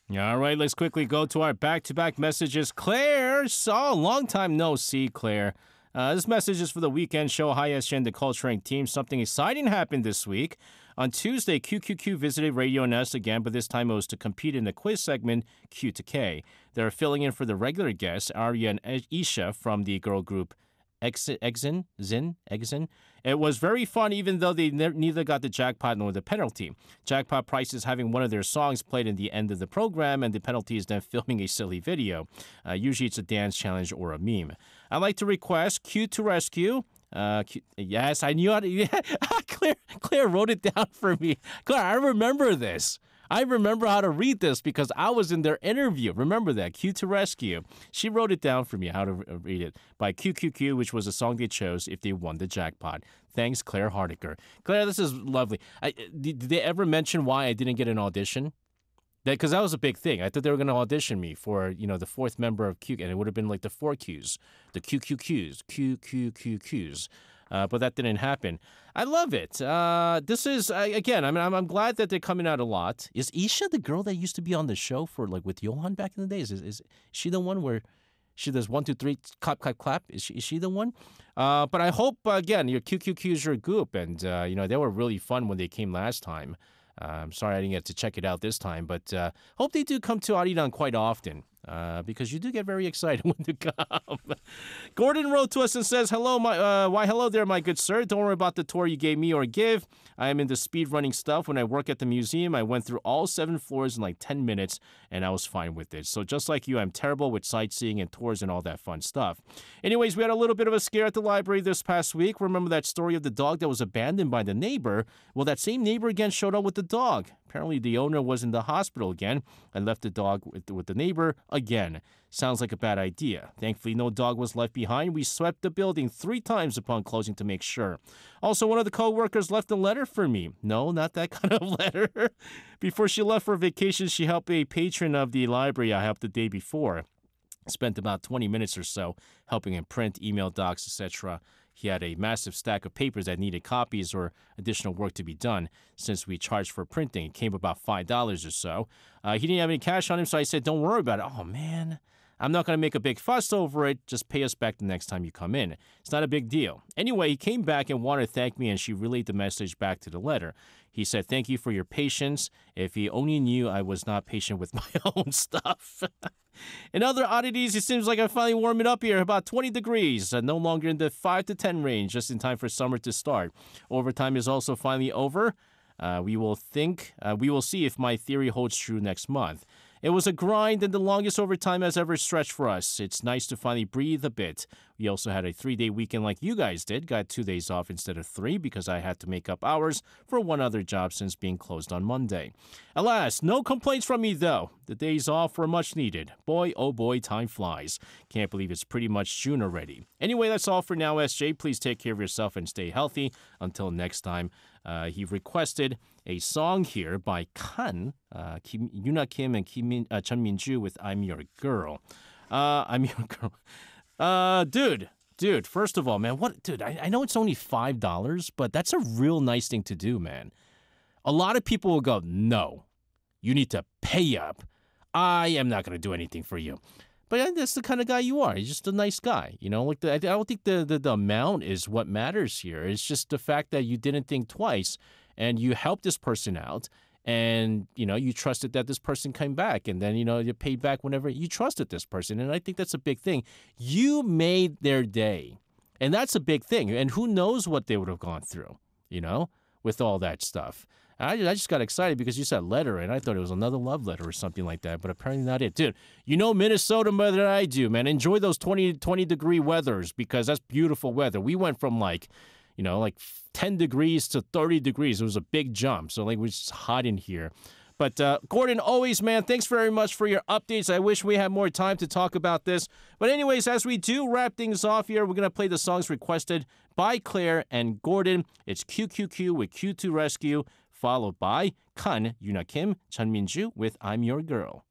All right, let's quickly go to our back-to-back messages. Claire, so long time no see, Claire. This message is for the weekend show. Hi, SJ and the Culturing team. Something exciting happened this week. On Tuesday, QQQ visited Radio Nest again, but this time it was to compete in the quiz segment Q to K. They're filling in for the regular guests, Arya and Isha from the girl group Exin. It was very fun, even though they neither got the jackpot nor the penalty. Jackpot prize is having one of their songs played in the end of the program, and the penalty is then filming a silly video. Usually it's a dance challenge or a meme. I'd like to request Q to Rescue. Yes, I knew how to. Yeah, Claire wrote it down for me. Claire, I remember this. I remember how to read this because I was in their interview. Remember that, Q to Rescue. She wrote it down for me, how to read it, by QQQ, which was a song they chose if they won the jackpot. Thanks, Claire Hardiker. Claire, this is lovely. Did they ever mention why I didn't get an audition? Because that was a big thing. I thought they were going to audition me for, the fourth member of Q, and it would have been like the 4Qs, the QQQs. But that didn't happen. I love it. This is again. I mean, I'm glad that they're coming out a lot. Is Isha the girl that used to be on the show for with Johan back in the days? Is she the one where she does 1, 2, 3, clap, clap, clap? Is she the one? But I hope again your QQQ is your group, and they were really fun when they came last time. I'm sorry I didn't get to check it out this time, but hope they do come to Aridan quite often. Because you do get very excited when they come. Gordon wrote to us and says, hello there, my good sir. Don't worry about the tour you gave me or give. I am into speed running stuff. When I work at the museum, I went through all 7 floors in like 10 minutes, and I was fine with it. So just like you, I'm terrible with sightseeing and tours and all that fun stuff. Anyways, we had a little bit of a scare at the library this past week. Remember that story of the dog that was abandoned by the neighbor? Well, that same neighbor again showed up with the dog. Apparently, the owner was in the hospital again and left the dog with the neighbor again. Sounds like a bad idea. Thankfully, no dog was left behind. We swept the building 3 times upon closing to make sure. Also, one of the co-workers left a letter for me. No, not that kind of letter. Before she left for vacation, she helped a patron of the library I helped the day before. Spent about 20 minutes or so helping him print, email docs, etc. He had a massive stack of papers that needed copies or additional work to be done. Since we charged for printing, it came about $5 or so. He didn't have any cash on him, so I said, don't worry about it. Oh, man. I'm not going to make a big fuss over it. Just pay us back the next time you come in. It's not a big deal. Anyway, he came back and wanted to thank me, and she relayed the message back to the letter. He said, thank you for your patience. If he only knew I was not patient with my own stuff. In other oddities, it seems like I'm finally warming up here. About 20 degrees, no longer in the 5 to 10 range, just in time for summer to start. Overtime is also finally over. We will see if my theory holds true next month. It was a grind, and the longest overtime has ever stretched for us. It's nice to finally breathe a bit. We also had a 3-day weekend like you guys did. Got 2 days off instead of 3 because I had to make up hours for one other job since being closed on Monday. Alas, no complaints from me though. The days off were much needed. Boy, oh boy, time flies. Can't believe it's pretty much June already. Anyway, that's all for now, SJ. Please take care of yourself and stay healthy. Until next time. He requested a song here by Kan, Yuna Kim and Chun Min-ju with I'm Your Girl. I'm Your Girl. Dude, first of all, man, I know it's only $5, but that's a real nice thing to do, man. A lot of people will go, no, you need to pay up. I am not going to do anything for you. But that's the kind of guy you are. He's just a nice guy. I don't think the amount is what matters here. It's just the fact that you didn't think twice and you helped this person out and, you trusted that this person came back and then, you paid back whenever you trusted this person. And I think that's a big thing. You made their day. And that's a big thing. And who knows what they would have gone through, with all that stuff. I just got excited because you said letter, and I thought it was another love letter or something like that, but apparently not it. Dude, Minnesota better than I do, man. Enjoy those 20-degree weathers because that's beautiful weather. We went from like 10 degrees to 30 degrees. It was a big jump, so it was just hot in here. But Gordon, always, man, thanks very much for your updates. I wish we had more time to talk about this. But anyways, as we do wrap things off here, we're going to play the songs requested by Claire and Gordon. It's QQQ with Q to Rescue, followed by Kan, Yuna Kim, Chun Min-ju with I'm Your Girl.